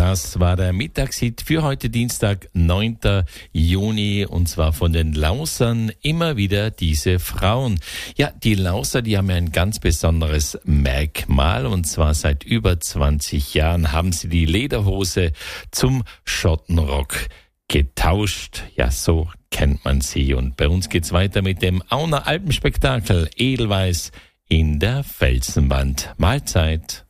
Das war der Mittagshit für heute Dienstag, 9. Juni, und zwar von den Lausern, immer wieder diese Frauen. Ja, die Lauser, die haben ja ein ganz besonderes Merkmal, und zwar seit über 20 Jahren haben sie die Lederhose zum Schottenrock getauscht. Ja, so kennt man sie. Und bei uns geht's weiter mit dem Auner Alpenspektakel Edelweiß in der Felsenwand. Mahlzeit.